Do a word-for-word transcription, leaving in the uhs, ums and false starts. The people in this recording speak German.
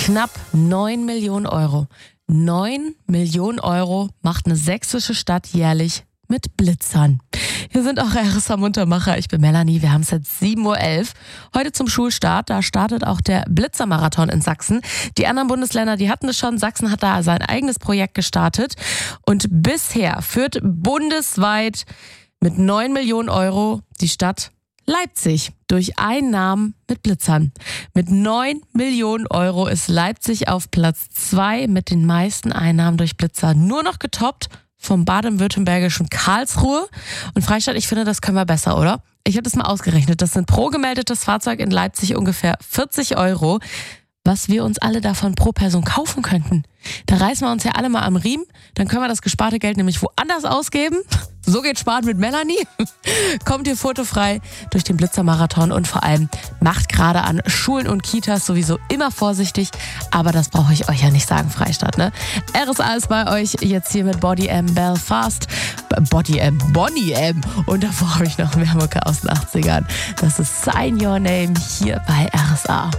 Knapp neun Millionen Euro. neun Millionen Euro macht eine sächsische Stadt jährlich mit Blitzern. Hier sind auch R S A-Muntermacher. Ich bin Melanie. Wir haben es jetzt sieben Uhr elf. Heute zum Schulstart. Da startet auch der Blitzermarathon in Sachsen. Die anderen Bundesländer, die hatten es schon. Sachsen hat da sein eigenes Projekt gestartet. Und bisher führt bundesweit mit neun Millionen Euro die Stadt Leipzig durch Einnahmen mit Blitzern. Mit neun Millionen Euro ist Leipzig auf Platz zwei mit den meisten Einnahmen durch Blitzer. Nur noch getoppt vom baden-württembergischen Karlsruhe. Und Freistadt, ich finde, das können wir besser, oder? Ich habe das mal ausgerechnet. Das sind pro gemeldetes Fahrzeug in Leipzig ungefähr vierzig Euro. Was wir uns alle davon pro Person kaufen könnten. Da reißen wir uns ja alle mal am Riemen. Dann können wir das gesparte Geld nämlich woanders ausgeben. So geht Sparen mit Melanie. Kommt ihr fotofrei durch den Blitzermarathon und vor allem macht gerade an Schulen und Kitas sowieso immer vorsichtig. Aber das brauche ich euch ja nicht sagen, Freistadt, ne? R S A ist bei euch jetzt hier mit Body M Belfast. Body M, Bonnie M. Und davor habe ich noch mehr Mucke aus den achtzigern. Das ist Sign Your Name hier bei R S A.